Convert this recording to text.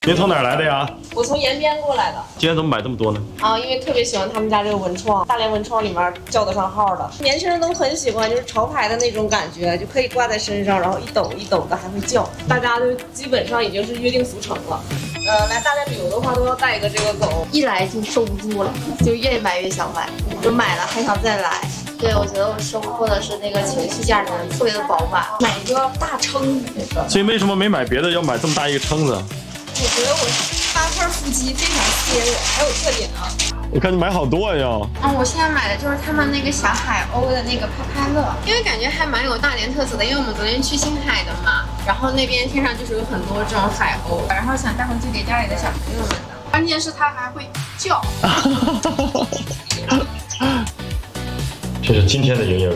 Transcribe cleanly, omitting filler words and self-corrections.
您从哪儿来的呀？ 我从延边过来的。 今天怎么买这么多呢？ 啊，因为特别喜欢他们家这个文创，大连文创里面叫得上号的，年轻人都很喜欢，就是潮牌的那种感觉，就可以挂在身上，然后一抖一抖的还会叫，大家就基本上已经是约定俗成了。来大连旅游的话都要带一个这个狗， 一来就收不住了，就越买越想买，就买了还想再来。对，我觉得我收获的是那个情绪价值特别的饱满，买一个大撑子。 所以为什么没买别的，要买这么大一个撑子？ 我觉得我8块腹肌非常吸引我，还有特点啊。 我看你买好多呀。 我现在买的就是他们那个小海鸥的那个拍拍乐，因为感觉还蛮有大连特色的，因为我们昨天去青海的嘛，然后那边天上就是有很多这种海鸥，然后想带回去给家里的小朋友们的。关键是它还会叫。 这是今天的营业额。